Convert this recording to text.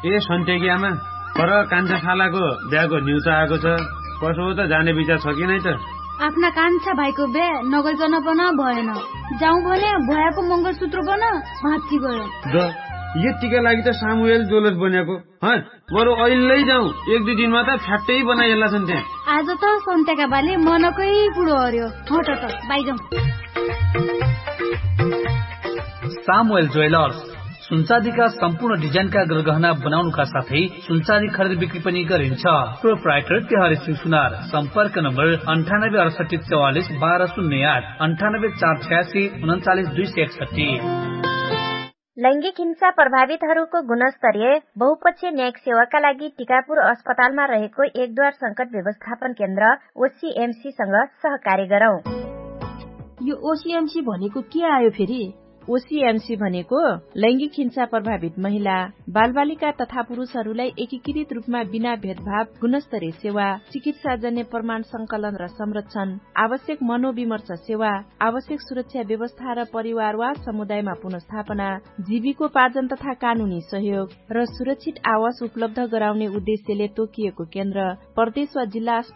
ए सन्टेकी आमा, पर कान्छा खालाको बिहाको न्युज आएको छ। कसो हो त, जाने विचार छ कि नै त? आफ्ना कान्छा भाइको बिहे नगरिकन पनि भएन। जाउँ भने भयाको मङ्गलसूत्र बन भाँच्ची गयो। यतिका लागि त सामुएल जोलस बनेको। बरु अहिले जाउँ, 1-2 दिनमा त फ्याट्टै बनाइएला छन् त्यहाँ। आज त सन्तेका बाले मनकै कुरो हर्यो। हट त बाइजाउँ। सामुएल ज्वेलर्स सुनचाँदीका सम्पूर्ण डिजाइनका गरगहना बनाउनुका साथै सुनचाँदी खरिद बिक्री पनि गरिन्छ। प्रोप्राइटर तिहारी सुनार। सम्पर्क नम्बर 986844 1208 9848 39261। लैंगिक हिंसा प्रभावितहरूको गुणस्तरीय बहुपक्षीय न्यायिक सेवाका लागि टिकापुर अस्पतालमा रहेको एकद्वार संकट व्यवस्थापन केन्द्र ओसीएमसी सँग सहकार्य गरौं। यो ओसीएमसी भनेको के आयो फेरि? ओसीएमसी भनेको लैंगिक हिंसा प्रभावित महिला, बालबालिका तथा पुरुषहरूलाई एकीकृत रूपमा बिना भेदभाव गुणस्तरीय सेवा, चिकित्साजन्य प्रमाण संकलन र संरक्षण, आवश्यक मनोविमर्श सेवा, आवश्यक सुरक्षा व्यवस्था र परिवार वा समुदायमा पुनर्स्थापना, जीविकोपार्जन तथा कानूनी सहयोग र सुरक्षित आवास उपलब्ध गराउने उद्देश्यले तोकिएको केन्द्र प्रदेश वा जिल्ला